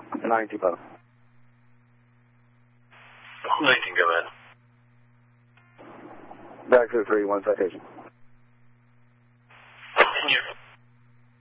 19, go ahead. Back to the 3-1 citation.